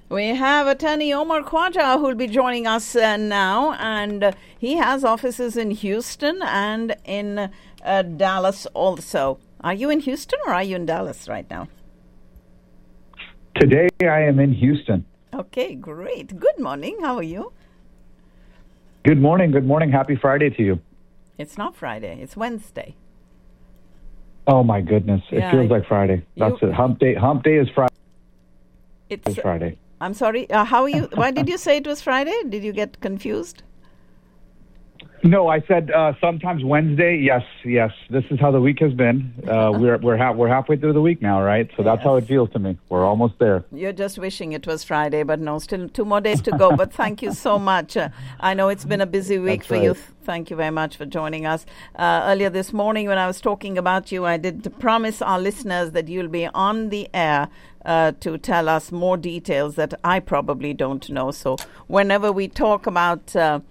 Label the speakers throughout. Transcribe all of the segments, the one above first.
Speaker 1: We have attorney Omar Khwaja who will be joining us now, and he has offices in Houston and in Dallas also. Are you in Houston or are you in Dallas right now?
Speaker 2: Today I am in Houston.
Speaker 1: Okay, great. Good morning. How are you?
Speaker 2: Good morning. Good morning. Happy Friday to you.
Speaker 1: It's not Friday. It's Wednesday.
Speaker 2: Oh, my goodness. It feels like Friday. That's it. Hump day is Friday.
Speaker 1: It's
Speaker 2: Friday.
Speaker 1: I'm sorry. How are you? Why did you say it was Friday? Did you get confused?
Speaker 2: No, I said sometimes Wednesday. Yes. This is how the week has been. We're halfway through the week now, right? So that's how it feels to me. We're almost there.
Speaker 1: You're just wishing it was Friday, but no, still 2 more days to go. But thank you so much. I know it's been a busy week for you. Thank you very much for joining us. Earlier this morning when I was talking about you, I did promise our listeners that you'll be on the air to tell us more details that I probably don't know. So whenever we talk about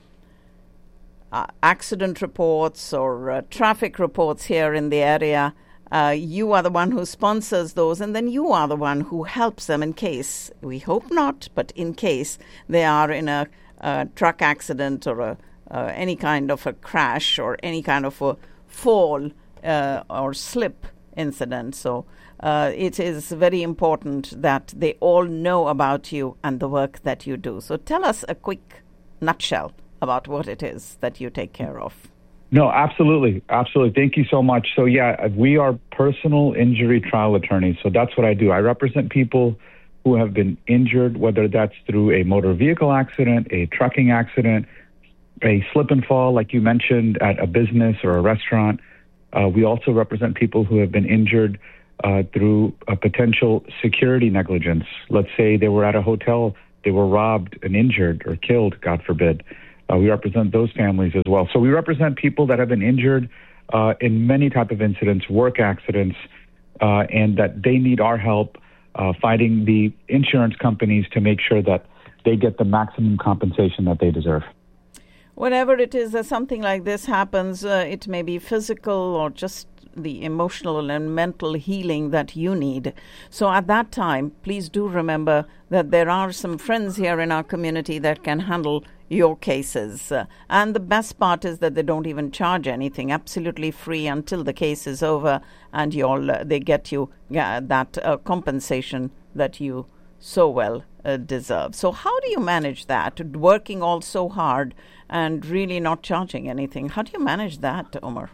Speaker 1: accident reports or traffic reports here in the area, you are the one who sponsors those, and then you are the one who helps them in case, we hope not, but in case they are in a truck accident or any kind of a crash or any kind of a fall or slip incident. So it is very important that they all know about you and the work that you do. So tell us a quick nutshell about what it is that you take care of.
Speaker 2: No, absolutely. Thank you so much. So we are personal injury trial attorneys. So that's what I do. I represent people who have been injured, whether that's through a motor vehicle accident, a trucking accident, a slip and fall, like you mentioned, at a business or a restaurant. We also represent people who have been injured through a potential security negligence. Let's say they were at a hotel, they were robbed and injured or killed, God forbid. We represent those families as well. So we represent people that have been injured in many type of incidents, work accidents, and that they need our help fighting the insurance companies to make sure that they get the maximum compensation that they deserve.
Speaker 1: Whenever it is that something like this happens, it may be physical or just the emotional and mental healing that you need. So at that time, please do remember that there are some friends here in our community that can handle your cases. And the best part is that they don't even charge anything, absolutely free until the case is over, and they get you that compensation that you so well deserve. So how do you manage that, working all so hard and really not charging anything? How do you manage that, Omar?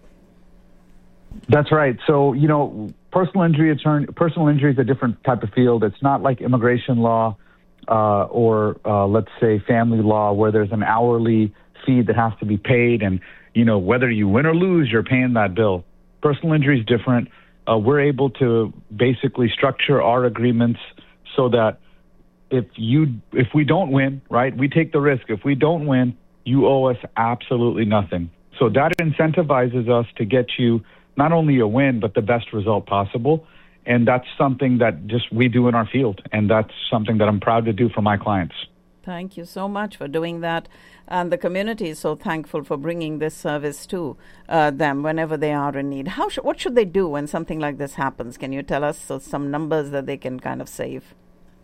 Speaker 2: That's right. So, personal injury is a different type of field. It's not like immigration law or let's say family law, where there's an hourly fee that has to be paid, and whether you win or lose, you're paying that bill. Personal injury is different. We're able to basically structure our agreements so that if we don't win, right, we take the risk. If we don't win, you owe us absolutely nothing. So that incentivizes us to get you not only a win, but the best result possible. And that's something that we do in our field. And that's something that I'm proud to do for my clients.
Speaker 1: Thank you so much for doing that. And the community is so thankful for bringing this service to them whenever they are in need. What should they do when something like this happens? Can you tell us some numbers that they can kind of save?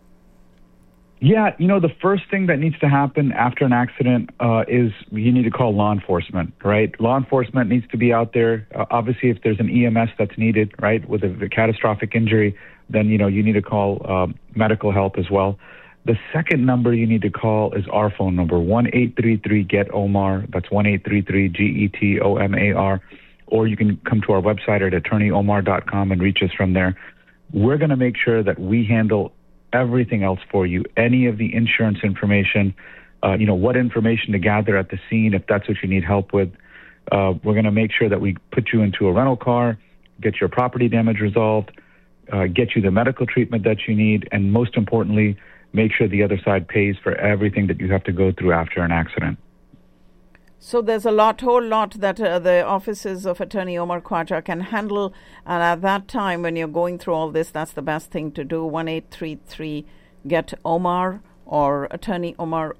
Speaker 2: Yeah, the first thing that needs to happen after an accident is you need to call law enforcement, right? Law enforcement needs to be out there. Obviously, if there's an EMS that's needed, right, with a catastrophic injury, then, you need to call medical help as well. The second number you need to call is our phone number, 1-833-GET-OMAR. That's 1-833-GETOMAR. Or you can come to our website at attorneyomar.com and reach us from there. We're going to make sure that we handle everything else for you, any of the insurance information, what information to gather at the scene, if that's what you need help with. We're going to make sure that we put you into a rental car, get your property damage resolved, get you the medical treatment that you need, and most importantly, make sure the other side pays for everything that you have to go through after an accident.
Speaker 1: So there's whole lot that the offices of Attorney Omar Khwaja can handle. And at that time, when you're going through all this, that's the best thing to do. 1-833-GET-OMAR or Attorney Omar,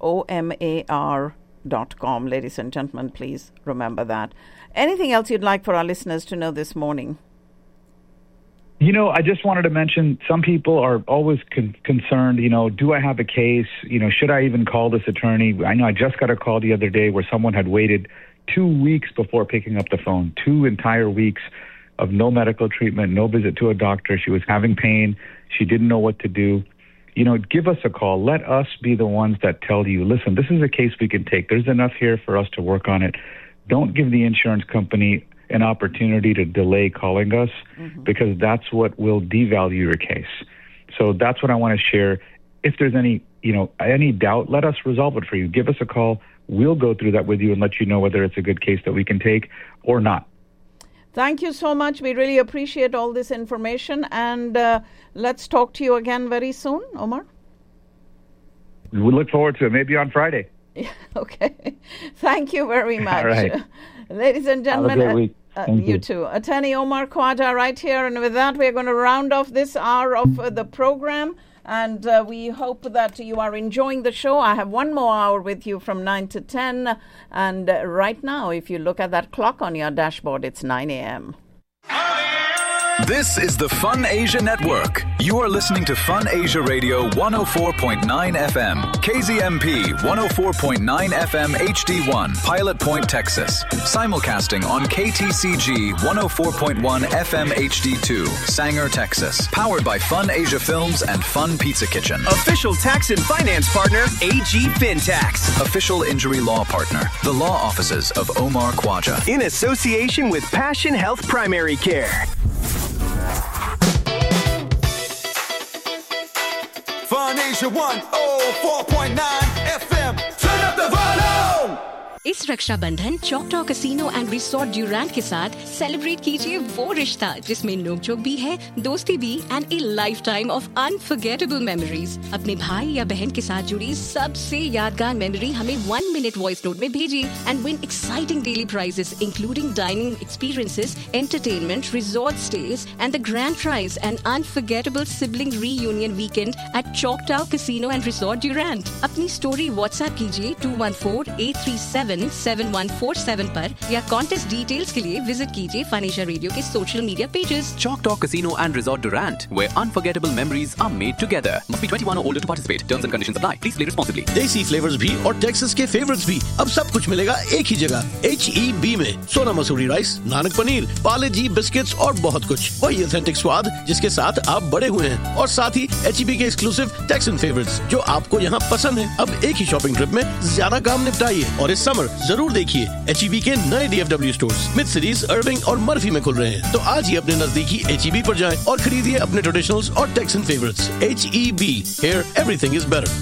Speaker 1: OMAR.com. Ladies and gentlemen, please remember that. Anything else you'd like for our listeners to know this morning?
Speaker 2: I just wanted to mention some people are always concerned, do I have a case? Should I even call this attorney? I know I just got a call the other day where someone had waited 2 weeks before picking up the phone, 2 entire weeks of no medical treatment, no visit to a doctor. She was having pain. She didn't know what to do. Give us a call. Let us be the ones that tell you, listen, this is a case we can take. There's enough here for us to work on it. Don't give the insurance company an opportunity to delay calling us, because that's what will devalue your case. So that's what I want to share. If there's any doubt, let us resolve it for you. Give us a call. We'll go through that with you and let you know whether it's a good case that we can take or not.
Speaker 1: Thank you so much. We really appreciate all this information, and let's talk to you again very soon, Omar.
Speaker 2: We look forward to it, maybe on Friday.
Speaker 1: Okay. Thank you very much.
Speaker 2: All right.
Speaker 1: Ladies and gentlemen,
Speaker 2: have a great week.
Speaker 1: You too. Attorney Omar Khwaja right here. And with that, we're going to round off this hour of the program. And we hope that you are enjoying the show. I have one more hour with you from 9 to 10. And right now, if you look at that clock on your dashboard, it's 9 a.m.
Speaker 3: This is the Fun Asia Network. You are listening to Fun Asia Radio 104.9 FM, KZMP 104.9 FM HD1, Pilot Point, Texas. Simulcasting on KTCG 104.1 FM HD2, Sanger, Texas. Powered by Fun Asia Films and Fun Pizza Kitchen.
Speaker 4: Official tax and finance partner, AG FinTax.
Speaker 3: Official injury law partner, the law offices of Omar Khwaja.
Speaker 4: In association with Passion Health Primary Care.
Speaker 5: Fun Asia 104.9 FM. Turn up the volume.
Speaker 6: इस Rakshabandhan चौकटॉ casino and resort ड्यूरैंट के साथ celebrate कीजिए वो रिश्ता जिसमें नोकझोंक भी है, दोस्ती भी and A life time of unforgettable memories. अपने भाई या बहन के साथ जुड़ी सबसे यादगार मेमोरी हमें 1 मिनट वॉइस नोट में भेजिए and win exciting daily prices including dining experiences, entertainment, resort stage and the grand prize and unforgettable sibling reunion weekend at चौकटॉ casino and resort ड्यूरैंट। अपनी स्टोरी व्हाट्सएप कीजिए 214-837-7147 पर या कॉन्टेस्ट डिटेल्स के लिए visit कीजिए fun Asia radio के social media pages.
Speaker 7: Choctaw Casino and Resort Durant, where unforgettable memories are made together. Must be 21 or older to participate. Terms and conditions apply. Please play responsibly.
Speaker 8: देसी flavours भी और Texas के favourites भी, अब सब कुछ मिलेगा एक ही जगह, HEB में। सोना मसूरी राइस, नानक पनीर, पाले जी बिस्किट्स और बहुत कुछ। वही ऑथेंटिक स्वाद जिसके साथ आप बड़े हुए हैं, और साथ ही HEB के एक्सक्लूसिव टेक्सन फेवरेट्स जो आपको यहाँ पसंद है। अब एक ही शॉपिंग ट्रिप में ज्यादा काम निपटाइए, और इस समर जरूर देखिए HEB के नए DFW स्टोर्स मिड सिटीज, अर्विंग और मर्फी में खुल रहे हैं। तो आज ही अपने नजदीकी HEB पर जाएं और खरीदिए अपने ट्रेडिशनल्स और taxon favourites. HEB, here everything is better.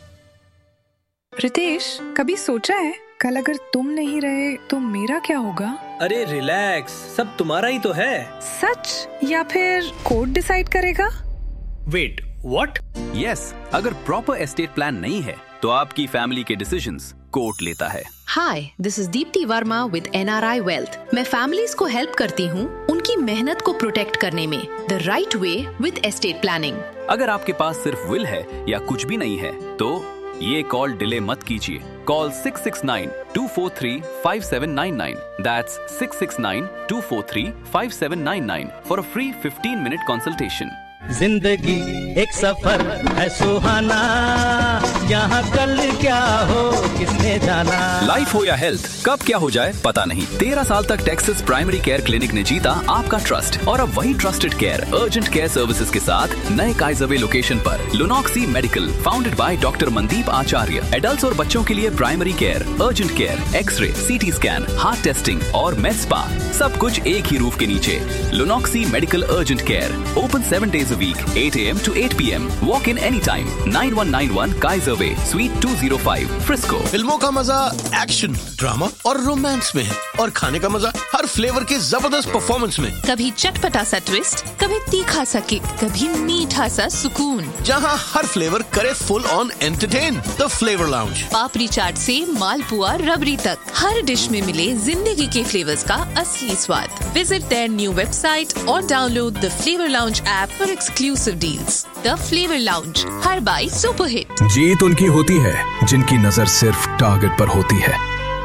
Speaker 9: Ritesh, कभी सोचा है कल अगर तुम नहीं रहे तो मेरा क्या होगा?
Speaker 10: अरे रिलैक्स, सब तुम्हारा ही तो है।
Speaker 9: सच या फिर कोर्ट डिसाइड करेगा?
Speaker 10: Wait, what?
Speaker 7: यस, अगर प्रॉपर एस्टेट प्लान नहीं है तो आपकी फैमिली के डिसीजंस कोर्ट लेता है।
Speaker 11: हाय, this is Deepti Verma with NRI wealth. मैं फैमिलीज को हेल्प करती हूँ उनकी मेहनत को प्रोटेक्ट करने में the right way with estate planning.
Speaker 7: अगर आपके पास सिर्फ विल है या कुछ भी नहीं है तो ये कॉल डिले मत कीजिए। Call 669-243-5799। That's 669-243-5799 for a free 15-minute consultation.
Speaker 12: जिंदगी एक सफर है सुहाना, यहाँ कल क्या हो किसने जाना।
Speaker 7: लाइफ हो या हेल्थ, कब क्या हो जाए पता नहीं। 13 साल तक टेक्सास प्राइमरी केयर क्लिनिक ने जीता आपका ट्रस्ट, और अब वही trusted care urgent care services के साथ नए काइजरवे लोकेशन पर। लुनॉक्सी medical, founded by doctor Mandeep Acharya. Adults और बच्चों के लिए primary care, urgent care, x ray, CT scan, heart testing और med spa, सब कुछ एक ही रूफ के नीचे। लुनॉक्सी medical urgent care, open 7 days a week, 8 a.m. to 8 p.m. Walk in anytime. 9191 Kaiser Way, Suite 205, Frisco.
Speaker 8: फिल्मों का मजा एक्शन, ड्रामा और रोमांस में है, और खाने का मजा हर फ्लेवर के जबरदस्त परफॉर्मेंस में।
Speaker 11: कभी चटपटा सा ट्विस्ट, कभी तीखा सा किक, कभी मीठा सा सुकून।
Speaker 8: जहाँ हर फ्लेवर करे full on entertain. The flavour lounge.
Speaker 11: पापड़ी चाट से मालपुआ रबड़ी तक, हर डिश में मिले जिंदगी के फ्लेवर्स का असली स्वाद। विजिट देयर न्यू वेबसाइट और download the flavour lounge app for exclusive deals. The flavour lounge, her by super hit.
Speaker 3: जीत उनकी होती है जिनकी नजर सिर्फ टारगेट पर होती है,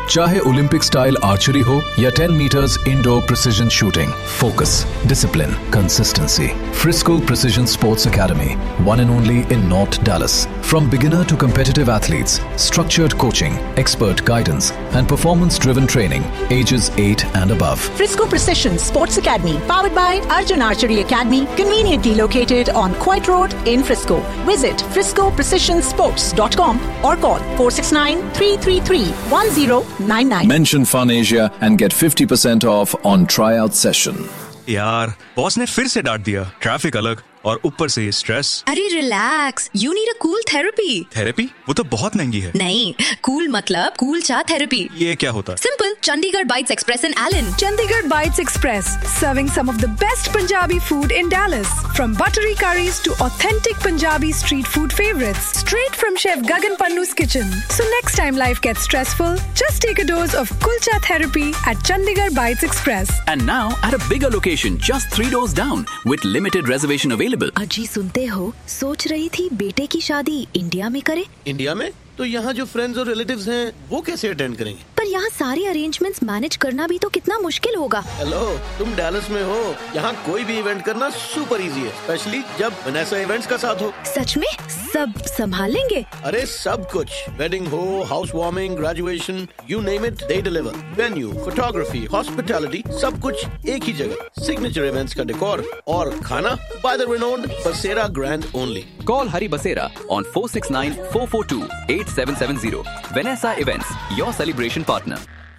Speaker 3: चाहे ओलंपिक स्टाइल आर्चरी हो या 10 meters indoor precision shooting, focus, discipline, consistency. Frisco Precision Sports Academy, one and only in North Dallas. From beginner to competitive athletes, structured coaching, expert guidance, and performance-driven training, ages 8 and above.
Speaker 13: Frisco Precision Sports Academy, powered by Arjun Archery Academy, conveniently located on Coit Road in Frisco. Visit friscoprecisionsports.com or call 469-333-1099.
Speaker 3: Mention Fun Asia and get 50% off on tryout session.
Speaker 14: यार boss ने फिर से डांट दिया। Traffic अलग और ऊपर से ये स्ट्रेस।
Speaker 6: अरे relax, you need a cool therapy.
Speaker 14: Therapy? वो तो बहुत महंगी है।
Speaker 6: नहीं, कूल मतलब कूल चा थेरेपी।
Speaker 14: ये क्या होता है?
Speaker 6: Simple, Chandigarh bytes express in Elon.
Speaker 9: Chandigarh Bites Express, serving some of the best Punjabi food in Dallas. From buttery curries to authentic Punjabi street food favorites. Straight from Chef Gagan Pannu's kitchen. So next time life gets stressful, just take a dose of Kulcha therapy at Chandigarh Bites Express.
Speaker 7: And now at a bigger location, just 3 doors down, with limited reservation available.
Speaker 15: अजी सुनते हो, सोच रही थी बेटे की शादी India में करे।
Speaker 8: इंडिया में? तो यहाँ जो फ्रेंड्स और रिलेटिव्स हैं, वो कैसे अटेंड करेंगे?
Speaker 15: पर यहाँ सारे अरेंजमेंट्स मैनेज करना भी तो कितना मुश्किल होगा।
Speaker 8: हेलो, तुम डैलस में हो। यहाँ कोई भी इवेंट करना सुपर इजी है, स्पेशली जब वनेसा इवेंट्स का साथ हो।
Speaker 15: सच में? सब संभाल लेंगे?
Speaker 8: अरे सब कुछ, वेडिंग हो, house warming, graduation, you name it, they deliver. Venue, photography, hospitality, सब कुछ एक ही जगह। सिग्नेचर इवेंट्स का डेकोर और खाना बाय द रिनोन्ड बसेरा grand only.
Speaker 7: Call Hari Basera on 469-442-8770. Vanessa Events, your celebration partner.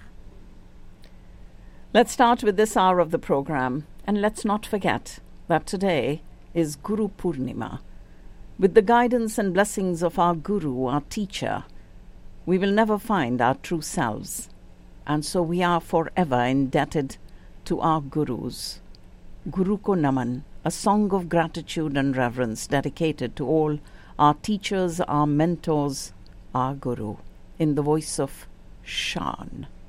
Speaker 1: Let's start with this hour of the program, and let's not forget that today is Guru Purnima. With the guidance and blessings of our Guru, our teacher, we will never find our true selves, and so we are forever indebted to our Gurus. Guru Ko Naman, a song of gratitude and reverence dedicated to all our teachers, our mentors, our Guru, in the voice of Shan.